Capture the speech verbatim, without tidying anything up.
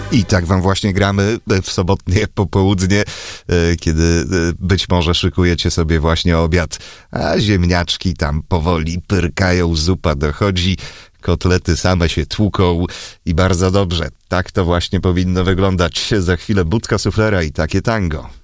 I tak wam właśnie gramy w sobotnie popołudnie, kiedy być może szykujecie sobie właśnie obiad, a ziemniaczki tam powoli pyrkają, zupa dochodzi, kotlety same się tłuką i bardzo dobrze. Tak to właśnie powinno wyglądać. Za chwilę budka suflera i takie tango.